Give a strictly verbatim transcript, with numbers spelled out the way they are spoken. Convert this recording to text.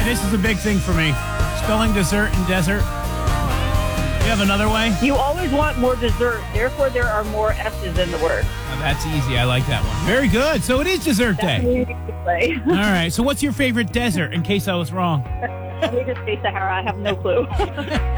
this is a big thing for me. Spelling dessert and desert. You have another way? You always want more dessert, therefore there are more S's in the word. Oh, that's easy. I like that one. Very good. So it is dessert That's day. an easy way. All right. So what's your favorite desert, in case I was wrong? Let me just say Sahara. I have no clue.